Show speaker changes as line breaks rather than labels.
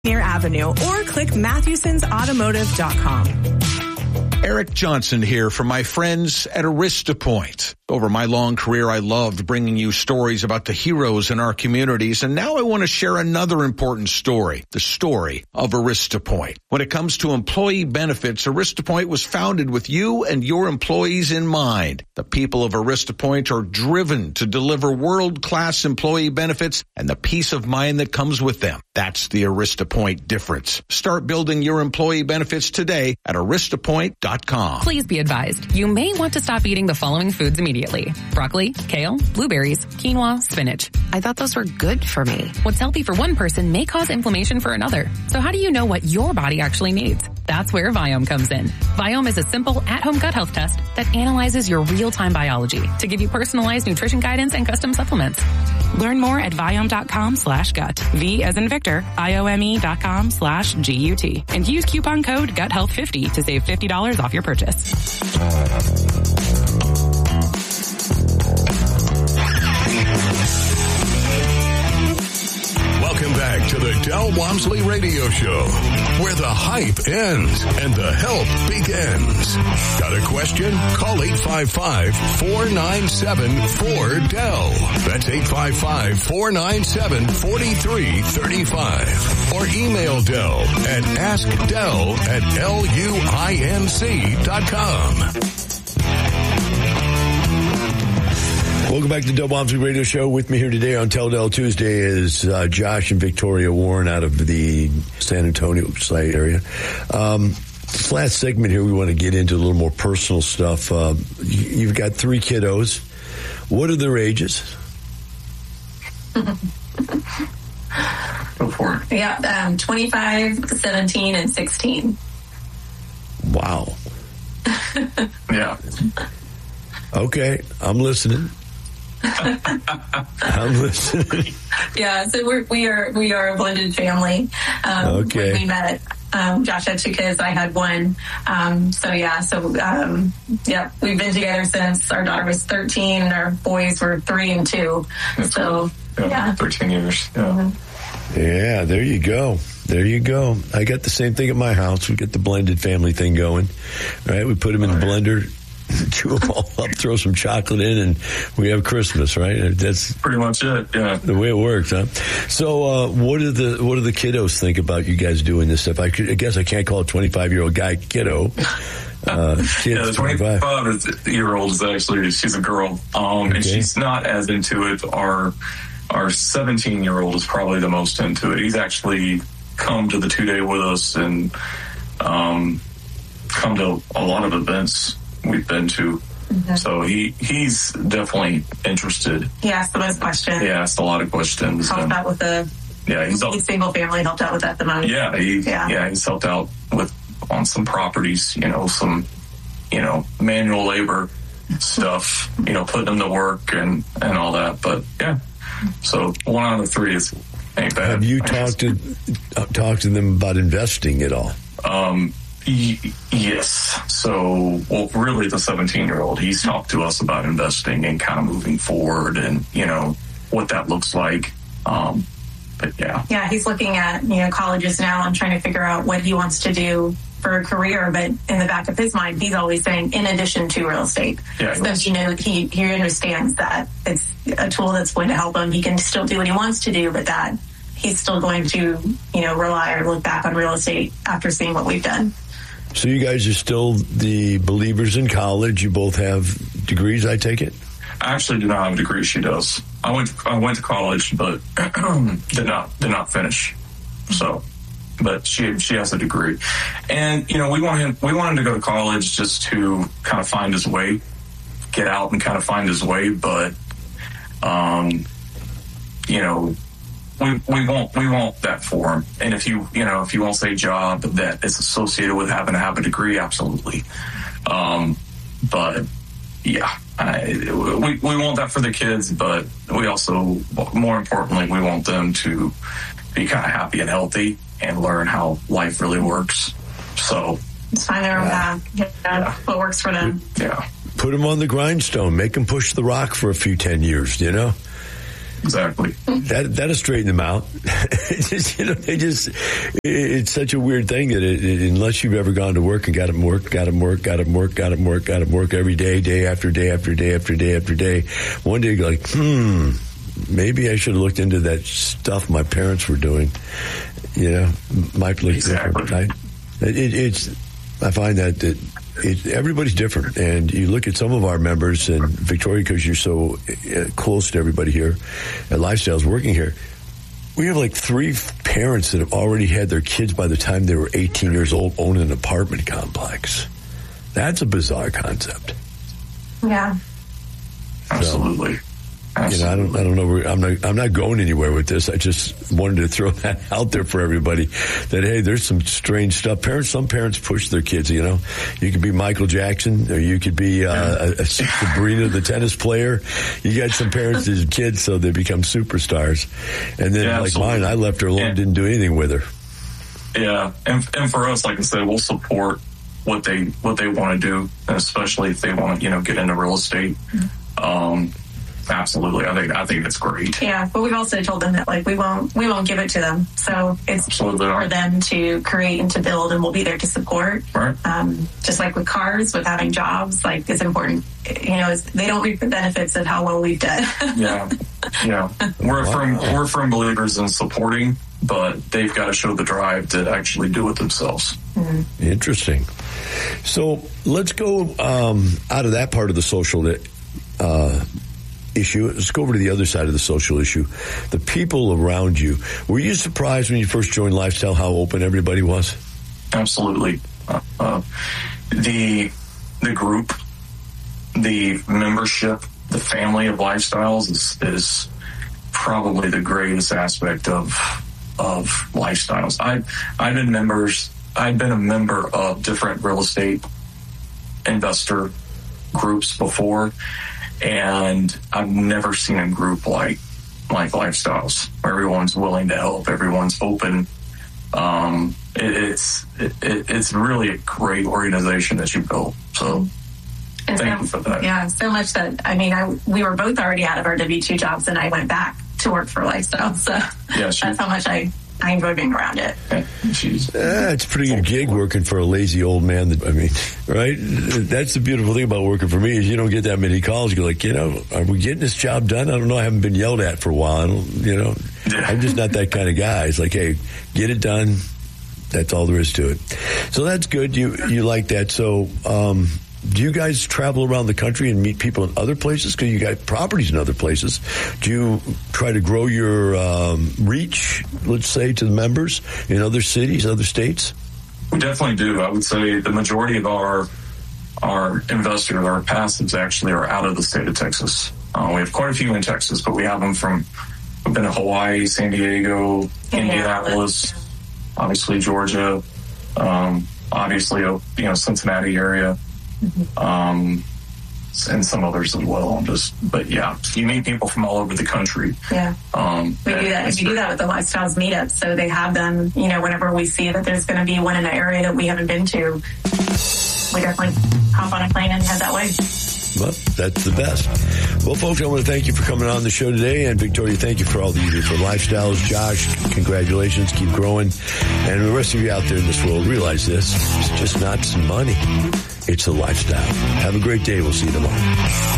McNair Avenue or click MathewsonsAutomotive.com.
Eric Johnson here from my friends at AristaPoint. Over my long career, I loved bringing you stories about the heroes in our communities, and now I want to share another important story, the story of AristaPoint. When it comes to employee benefits, AristaPoint was founded with you and your employees in mind. The people of AristaPoint are driven to deliver world-class employee benefits and the peace of mind that comes with them. That's the AristaPoint difference. Start building your employee benefits today at aristapoint.com.
Please be advised, you may want to stop eating the following foods immediately. Broccoli, kale, blueberries, quinoa, spinach. I thought those were good for me. What's healthy for one person may cause inflammation for another. So how do you know what your body actually needs? That's where Viome comes in. Viome is a simple at-home gut health test that analyzes your real-time biology to give you personalized nutrition guidance and custom supplements. Learn more at Viome.com/gut. V as in Victor, IOME.com/GUT. And use coupon code GUTHEALTH50 to save $50 off your purchase.
Welcome back to the Del Walmsley Radio Show, where the hype ends and the help begins. Got a question? Call 855-497-4DEL. That's 855-497-4335. Or email Del at askdel@luinc.com.
Welcome back to the Del Walmsley Radio Show. With me here today on Tell Del Tuesday is Josh and Victoria Warren out of the San Antonio site area. This last segment here, we want to get into a little more personal stuff. You've got 3 kiddos. What are their ages?
Go for it. Yeah, 25, 17, and 16.
Wow.
Yeah.
Okay, I'm listening. I'm listening.
Yeah, so we are a blended family.
Okay.
When we met, Josh had 2 kids, I had 1. We've been together since our daughter was 13 and our boys were 3 and 2. So, yeah.
13 years. Yeah.
Mm-hmm.
Yeah, there you go. There you go. I got the same thing at my house. We get the blended family thing going. Right? We put them in the blender, chew them all up, throw some chocolate in, and we have Christmas, right? That's
pretty much it, yeah.
The way it works, huh? So, what do the kiddos think about you guys doing this stuff? I guess I can't call a 25-year-old guy kiddo.
The 25-year-old is actually, she's a girl, and she's not as into it. Our 17-year-old is probably the most into it. He's actually come to the 2-day with us and come to a lot of events we've been to. Mm-hmm. So he's definitely interested.
He asked the most questions.
He asked a lot of questions.
Helped out with he's single family, helped out with that the most.
Yeah, he's helped out on some properties, some manual labor stuff, putting them to work and all that. But yeah, so 1 out of 3 ain't bad.
Have you talked to them about investing at all?
Yes. So, really the 17-year-old, he's talked to us about investing and kind of moving forward and, what that looks like. But yeah.
Yeah, he's looking at, colleges now and trying to figure out what he wants to do for a career. But in the back of his mind, he's always saying, in addition to real estate. Yeah, so, he understands that it's a tool that's going to help him. He can still do what he wants to do, but that he's still going to, rely or look back on real estate after seeing what we've done.
So you guys are still the believers in college. You both have degrees, I take it?
I actually do not have a degree. She does. I went to college, but did not finish. So, but she has a degree, and we want him to go to college just to kind of find his way, get out and kind of find his way. But, we won't that for him. And if you won't say job that is associated with having to have a degree, absolutely. But yeah, we want that for the kids, but we also, more importantly, we want them to be kind of happy and healthy and learn how life really works. So
it's find their own path, what works for them.
Yeah.
Put them on the grindstone, make them push the rock for a few 10 years,
Exactly.
That'll straighten them out. It's such a weird thing that unless you've ever gone to work and got them work every day after day after day after day after day, one day you're like, maybe I should have looked into that stuff my parents were doing. Might look different. I find that everybody's different, and you look at some of our members, and Victoria, because you're so close to everybody here at Lifestyles working here, we have like 3 parents that have already had their kids by the time they were 18 years old owning an apartment complex. That's a bizarre concept.
Yeah.
Absolutely.
I don't know. I'm not going anywhere with this. I just wanted to throw that out there for everybody that, hey, there's some strange stuff. Some parents push their kids, You could be Michael Jackson, or you could be a Sabrina, the tennis player. You got some parents as kids, so they become superstars. And then, like mine, I left her alone, didn't do anything with her.
Yeah. And for us, like I said, we'll support what they want to do, and especially if they want to, get into real estate. Absolutely, I think that's great.
Yeah, but we've also told them that we won't give it to them. So it's for them to create and to build, and we'll be there to support.
Right.
Just like with cars, with having jobs, it's important. They don't reap the benefits of how well we've done.
Yeah. We're firm believers in supporting, but they've got to show the drive to actually do it themselves.
Mm-hmm. Interesting. So let's go out of that part of the social issue. Let's go over to the other side of the social issue. The people around you. Were you surprised when you first joined Lifestyle how open everybody was?
Absolutely. The group, the membership, the family of Lifestyles is probably the greatest aspect of Lifestyles. I've been a member of different real estate investor groups before, and I've never seen a group like Lifestyles, where everyone's willing to help, everyone's open. It's really a great organization that you built. So thank you for that.
Yeah, so much that, we were both already out of our W-2 jobs, and I went back to work for Lifestyle. So that's how much I enjoy being around it.
It's a pretty good gig working for a lazy old man. Right? That's the beautiful thing about working for me is you don't get that many calls. You're like, are we getting this job done? I don't know. I haven't been yelled at for a while. I'm just not that kind of guy. It's like, hey, get it done. That's all there is to it. So that's good. You like that. So, do you guys travel around the country and meet people in other places? Because you got properties in other places. Do you try to grow your reach, let's say, to the members in other cities, other states?
We definitely do. I would say the majority of our investors, our passives, actually are out of the state of Texas. We have quite a few in Texas, but we have them we've been to Hawaii, San Diego, Indianapolis, obviously Georgia, obviously, Cincinnati area. And some others as well. But you meet people from all over the country.
Yeah. We do that. We do that with the Lifestyles meetups. So they have them, whenever we see that there's going to be one in an area that we haven't been to, we definitely hop on a plane and head that way.
Well, that's the best. Well, folks, I want to thank you for coming on the show today. And Victoria, thank you for all that you do for Lifestyles. Josh, congratulations. Keep growing. And the rest of you out there in this world, realize this. It's just not some money. It's a lifestyle. Have a great day. We'll see you tomorrow.